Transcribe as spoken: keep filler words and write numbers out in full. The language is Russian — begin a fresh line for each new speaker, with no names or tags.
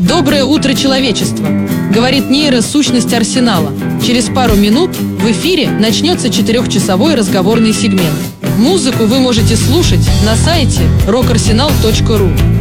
Доброе утро, человечество! Говорит нейросущность Арсенала. Через пару минут в эфире начнется четырехчасовой разговорный сегмент. Музыку вы можете слушать на сайте рок арсенал точка ру.